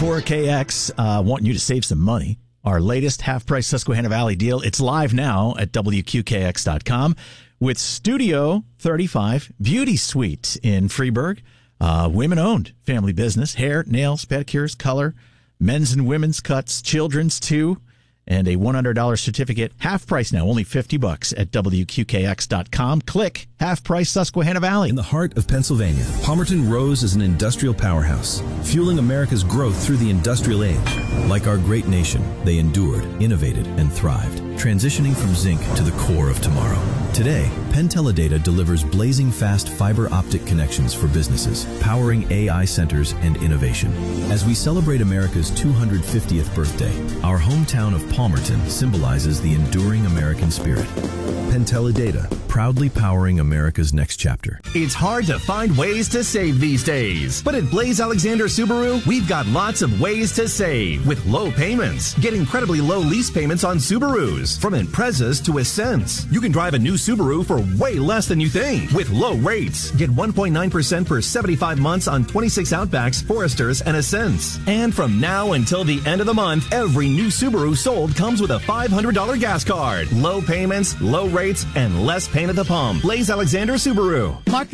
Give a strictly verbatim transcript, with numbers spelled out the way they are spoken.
four K X, uh, wanting you to save some money. Our latest half-price Susquehanna Valley deal. It's live now at W Q K X dot com with Studio thirty-five Beauty Suite in Freeburg. Uh, women-owned family business. Hair, nails, pedicures, color, men's and women's cuts, children's too. And a one hundred dollars certificate, half price now, only fifty bucks at W Q K X dot com. Click half price Susquehanna Valley. In the heart of Pennsylvania, Palmerton rose as an industrial powerhouse, fueling America's growth through the industrial age. Like our great nation, they endured, innovated, and thrived, transitioning from zinc to the core of tomorrow. Today, Penn Teledata delivers blazing fast fiber optic connections for businesses, powering A I centers and innovation. As we celebrate America's two hundred fiftieth birthday, our hometown of Palmerton symbolizes the enduring American spirit. Penn Teledata, proudly powering America's next chapter. It's hard to find ways to save these days. But at Blaze Alexander Subaru, we've got lots of ways to save with low payments. Get incredibly low lease payments on Subarus, from Imprezas to Ascents. You can drive a new Subaru for way less than you think with low rates. Get one point nine percent per seventy-five months on twenty-six Outbacks, Foresters, and Ascents. And from now until the end of the month, every new Subaru sold comes with a five hundred dollars gas card. Low payments, low rates, and less pain at the pump. Blaze Alexander Subaru. Mark